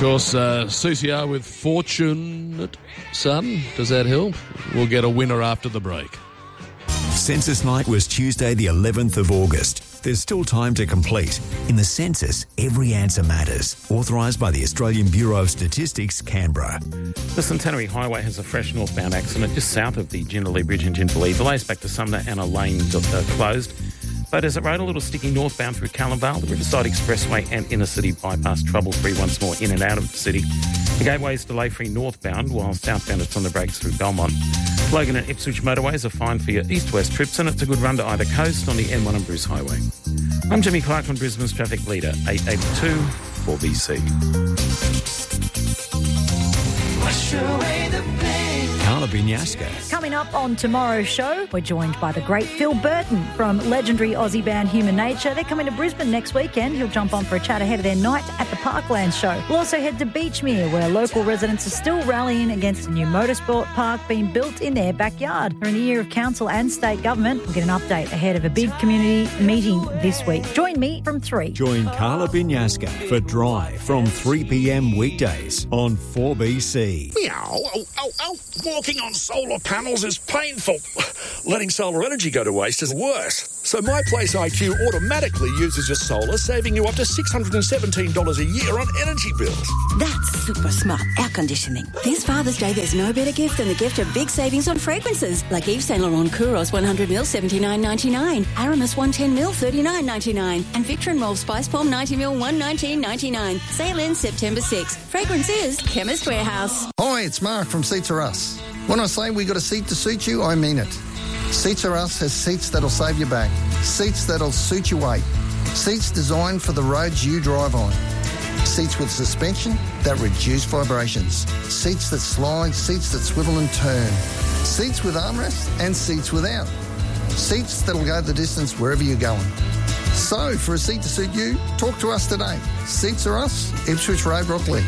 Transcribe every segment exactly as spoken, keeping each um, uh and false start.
course, uh, C C R with Fortunate Son. Does that help? We'll get a winner after the break. Census night was Tuesday the eleventh of August. There's still time to complete. In the census, every answer matters. Authorised by the Australian Bureau of Statistics, Canberra. The Centenary Highway has a fresh northbound accident just south of the Jindalee Bridge in Jindalee. Delays back to Sumner and a lane uh, closed. But as it Road, a little sticky northbound through Callumvale, the Riverside Expressway and Inner City Bypass trouble-free once more in and out of the city. The Gateway is delay-free northbound, while southbound it's on the brakes through Belmont. Logan and Ipswich motorways are fine for your east-west trips, and it's a good run to either coast on the M one and Bruce Highway. I'm Jimmy Clark from Brisbane's traffic leader, eight eighty-two four B C. Wash away the pain. Carla Binyaska. Coming up on tomorrow's show, we're joined by the great Phil Burton from legendary Aussie band Human Nature. They're coming to Brisbane next weekend. He'll jump on for a chat ahead of their night at the Parkland show. We'll also head to Beachmere, where local residents are still rallying against a new motorsport park being built in their backyard. We're in the year of council and state government. We'll get an update ahead of a big community meeting this week. Join me from three. Join Carla Binyaska for Drive from three p.m. weekdays on four B C. Meow. Oh, oh, oh. Walking on solar panels is painful. Letting solar energy go to waste is worse. So My Place I Q automatically uses your solar, saving you up to six hundred seventeen dollars a year on energy bills. That's super smart air conditioning. This Father's Day, there's no better gift than the gift of big savings on fragrances. Like Yves Saint Laurent Kouros one hundred milliliters, seventy-nine ninety-nine. Aramis one hundred ten milliliters, thirty-nine ninety-nine. And Victor and Rolf Spice Palm ninety milliliters, one hundred nineteen ninety-nine. Sale ends September sixth. Fragrance is Chemist Warehouse. Hi, it's Mark from Seats Are Us. When I say we got a seat to suit you, I mean it. Seats Are Us has seats that'll save your back. Seats that'll suit your weight. Seats designed for the roads you drive on. Seats with suspension that reduce vibrations. Seats that slide, seats that swivel and turn. Seats with armrests and seats without. Seats that'll go the distance wherever you're going. So, for a seat to suit you, talk to us today. Seats Are Us, Ipswich Road, Rockley.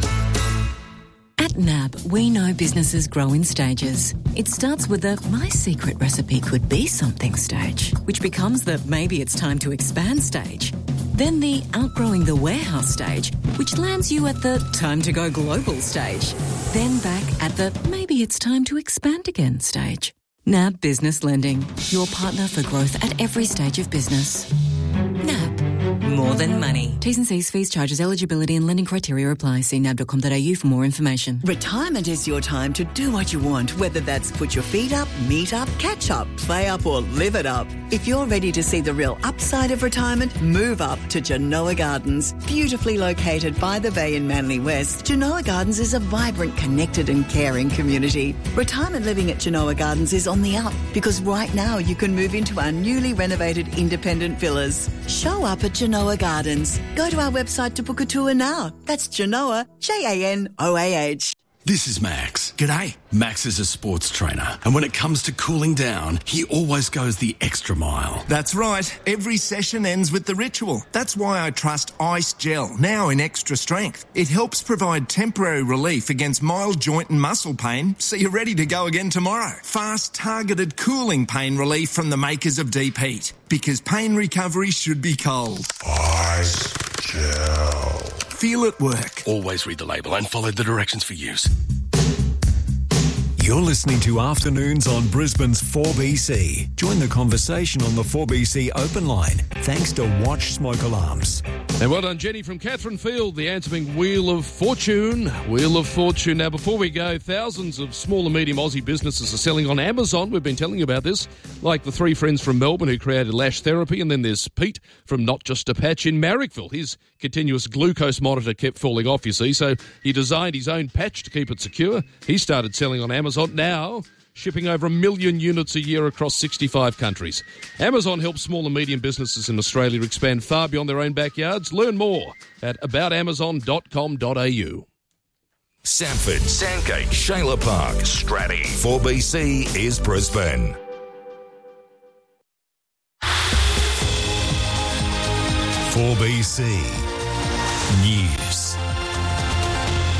At N A B, we know businesses grow in stages. It starts with the my secret recipe could be something stage, which becomes the maybe it's time to expand stage. Then the outgrowing the warehouse stage, which lands you at the time to go global stage. Then back at the maybe it's time to expand again stage. N A B Business Lending, your partner for growth at every stage of business. N A B. More than money. T's and C's, fees, charges, eligibility and lending criteria apply. See nab dot com dot a u for more information. Retirement is your time to do what you want, whether that's put your feet up, meet up, catch up, play up or live it up. If you're ready to see the real upside of retirement, move up to Genoa Gardens. Beautifully located by the bay in Manly West, Genoa Gardens is a vibrant, connected and caring community. Retirement living at Genoa Gardens is on the up because right now you can move into our newly renovated independent villas. Show up at Genoa Gardens. Go to our website to book a tour now. That's Genoa, J A N O A H. This is Max. G'day. Max is a sports trainer, and when it comes to cooling down, he always goes the extra mile. That's right. Every session ends with the ritual. That's why I trust Ice Gel, now in extra strength. It helps provide temporary relief against mild joint and muscle pain, so you're ready to go again tomorrow. Fast, targeted cooling pain relief from the makers of Deep Heat, because pain recovery should be cold. Ice Gel. Feel it work. Always read the label and follow the directions for use. You're listening to Afternoons on Brisbane's four B C. Join the conversation on the four B C open line, thanks to Watch Smoke Alarms. And well done, Jenny from Catherine Field, the answering Wheel of Fortune. Wheel of Fortune. Now, before we go, thousands of small and medium Aussie businesses are selling on Amazon. We've been telling you about this, like the three friends from Melbourne who created Lash Therapy, and then there's Pete from Not Just a Patch in Marrickville. His continuous glucose monitor kept falling off, you see, so he designed his own patch to keep it secure. He started selling on Amazon. Now, shipping over a million units a year across sixty-five countries. Amazon helps small and medium businesses in Australia expand far beyond their own backyards. Learn more at about amazon dot com dot a u. Sanford, Sandgate, Shayla Park, Stratty. four B C is Brisbane. four B C News.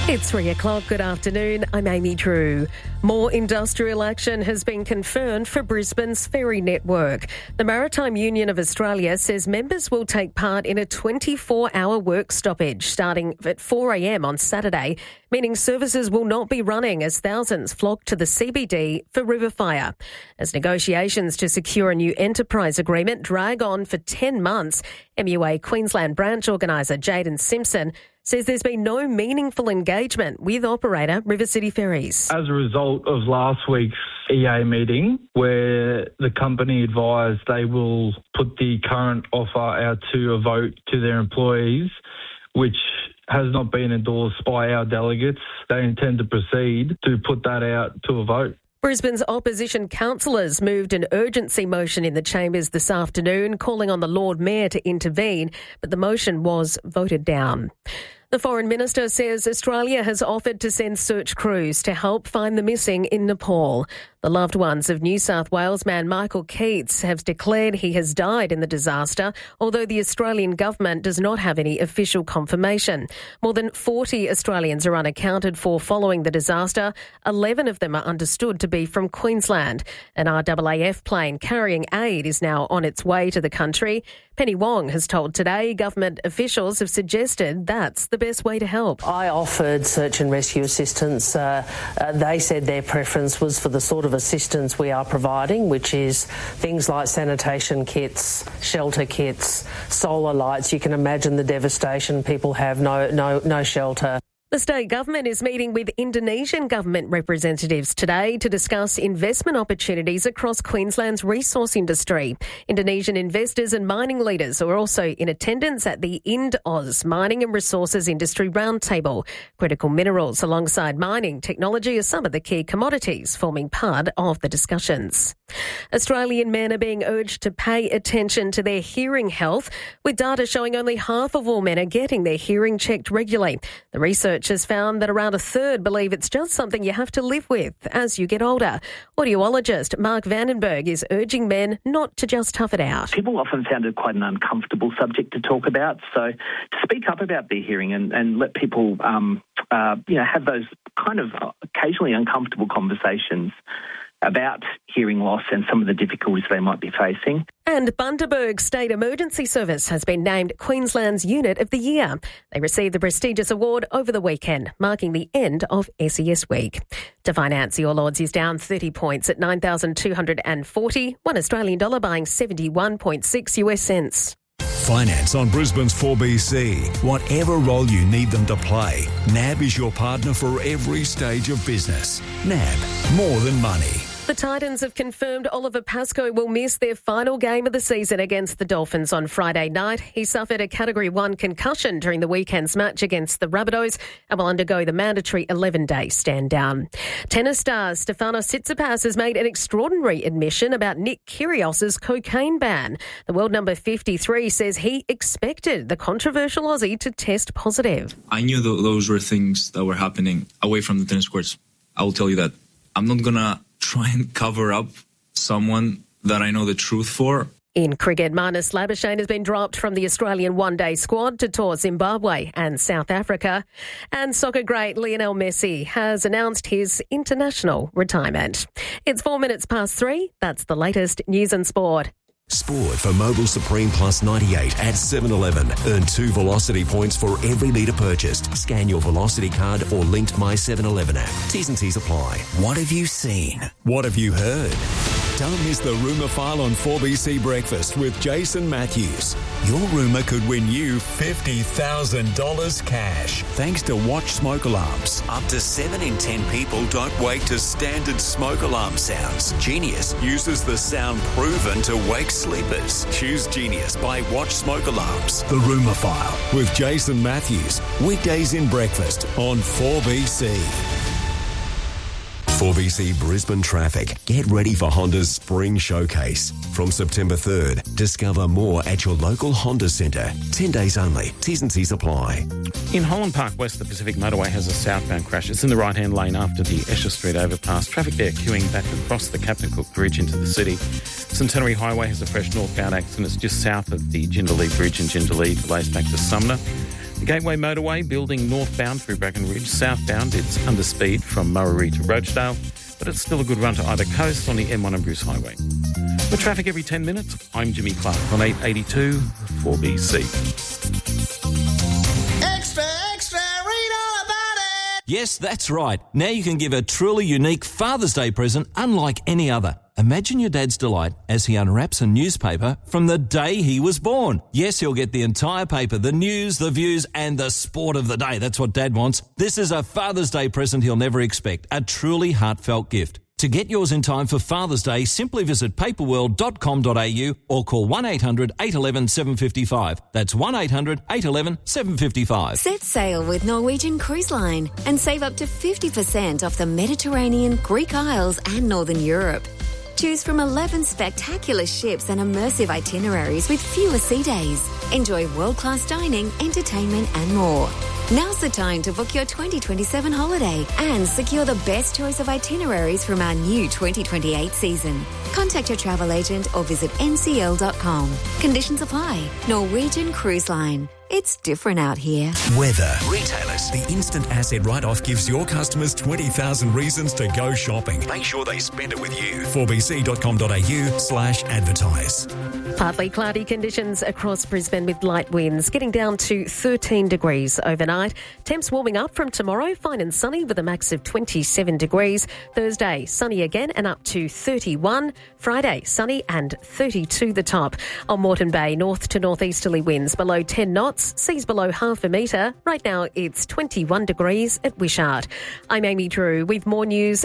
It's three o'clock. Good afternoon. I'm Amy Drew. More industrial action has been confirmed for Brisbane's ferry network. The Maritime Union of Australia says members will take part in a twenty-four hour work stoppage starting at four a m on Saturday, meaning services will not be running as thousands flock to the C B D for Riverfire. As negotiations to secure a new enterprise agreement drag on for ten months, M U A Queensland branch organiser Jaden Simpson says there's been no meaningful engagement with operator River City Ferries. As a result of last week's E A meeting, where the company advised they will put the current offer out to a vote to their employees, which has not been endorsed by our delegates, they intend to proceed to put that out to a vote. Brisbane's opposition councillors moved an urgency motion in the chambers this afternoon, calling on the Lord Mayor to intervene, but the motion was voted down. The Foreign Minister says Australia has offered to send search crews to help find the missing in Nepal. The loved ones of New South Wales man Michael Keats have declared he has died in the disaster, although the Australian government does not have any official confirmation. More than forty Australians are unaccounted for following the disaster. eleven of them are understood to be from Queensland. An R A A F plane carrying aid is now on its way to the country. Penny Wong has told Today government officials have suggested that's the best way to help. I offered search and rescue assistance. Uh, uh, they said their preference was for the sort of assistance we are providing, which is things like sanitation kits, shelter kits, solar lights. You can imagine the devastation. People have no no no shelter. The state government is meeting with Indonesian government representatives today to discuss investment opportunities across Queensland's resource industry. Indonesian investors and mining leaders are also in attendance at the IndAus Mining and Resources Industry Roundtable. Critical minerals alongside mining technology are some of the key commodities forming part of the discussions. Australian men are being urged to pay attention to their hearing health, with data showing only half of all men are getting their hearing checked regularly. The research has found that around a third believe it's just something you have to live with as you get older. Audiologist Mark Vandenberg is urging men not to just tough it out. People often found it quite an uncomfortable subject to talk about, so to speak up about their hearing and, and let people um, uh, you know, have those kind of occasionally uncomfortable conversations about hearing loss and some of the difficulties they might be facing. And Bundaberg State Emergency Service has been named Queensland's Unit of the Year. They received the prestigious award over the weekend, marking the end of S E S Week. To finance, the All Ords is down thirty points at nine thousand two hundred forty, one Australian dollar buying seventy-one point six U S cents. Finance on Brisbane's four B C. Whatever role you need them to play, N A B is your partner for every stage of business. N A B, more than money. The Titans have confirmed Oliver Pascoe will miss their final game of the season against the Dolphins on Friday night. He suffered a Category one concussion during the weekend's match against the Rabbitohs and will undergo the mandatory eleven-day stand-down. Tennis star Stefanos Tsitsipas has made an extraordinary admission about Nick Kyrgios's cocaine ban. The world number fifty-three says he expected the controversial Aussie to test positive. I knew th- those were things that were happening away from the tennis courts. I will tell you that. I'm not going to try and cover up someone that I know the truth for. In cricket, Marnus Labuschagne has been dropped from the Australian one-day squad to tour Zimbabwe and South Africa. And soccer great Lionel Messi has announced his international retirement. It's four minutes past three. That's the latest news and sport. Sport for Mobil Supreme Plus ninety-eight at seven eleven. Earn two Velocity points for every litre purchased. Scan your Velocity card or linked My seven eleven app. T's and C's apply. What have you seen? What have you heard? Don't miss the Rumour File on four B C Breakfast with Jason Matthews. Your rumour could win you fifty thousand dollars cash. Thanks to Watch Smoke Alarms. Up to seven in ten people don't wake to standard smoke alarm sounds. Genius uses the sound proven to wake sleepers. Choose Genius by Watch Smoke Alarms. The Rumour File with Jason Matthews. Weekdays in breakfast on four B C. four B C Brisbane Traffic. Get ready for Honda's Spring Showcase. From September third, discover more at your local Honda Centre. ten days only. T's and C's apply. In Holland Park West, the Pacific Motorway has a southbound crash. It's in the right-hand lane after the Esher Street overpass. Traffic there queuing back across the Captain Cook Bridge into the city. Centenary Highway has a fresh northbound accident. It's just south of the Jindalee Bridge in Jindalee. Delays back to Sumner. The Gateway Motorway building northbound through Brackenridge. Southbound, it's under speed from Murray to Rochdale, but it's still a good run to either coast on the M one and Bruce Highway. With traffic every ten minutes, I'm Jimmy Clark on eight eighty-two four B C. Extra, extra, read all about it. Yes, that's right. Now you can give a truly unique Father's Day present unlike any other. Imagine your dad's delight as he unwraps a newspaper from the day he was born. Yes, he'll get the entire paper, the news, the views, and the sport of the day. That's what Dad wants. This is a Father's Day present he'll never expect. A truly heartfelt gift. To get yours in time for Father's Day, simply visit paperworld dot com dot a u or call one eight hundred eight one one seven five five. That's one eight hundred eight one one seven five five. Set sail with Norwegian Cruise Line and save up to fifty percent off the Mediterranean, Greek Isles and Northern Europe. Choose from eleven spectacular ships and immersive itineraries with fewer sea days. Enjoy world-class dining, entertainment and more. Now's the time to book your twenty twenty-seven holiday and secure the best choice of itineraries from our new twenty twenty-eight season. Contact your travel agent or visit n c l dot com. Conditions apply. Norwegian Cruise Line. It's different out here. Weather. Retailers. The instant asset write-off gives your customers twenty thousand reasons to go shopping. Make sure they spend it with you. four b c dot com dot a u slash advertise. Partly cloudy conditions across Brisbane with light winds, getting down to thirteen degrees overnight. Temps warming up from tomorrow, fine and sunny with a max of twenty-seven degrees. Thursday, sunny again and up to thirty-one. Friday, sunny and thirty-two the top. On Moreton Bay, north to northeasterly winds below ten knots, seas below half a metre. Right now it's twenty-one degrees at Wishart. I'm Amy Drew with more news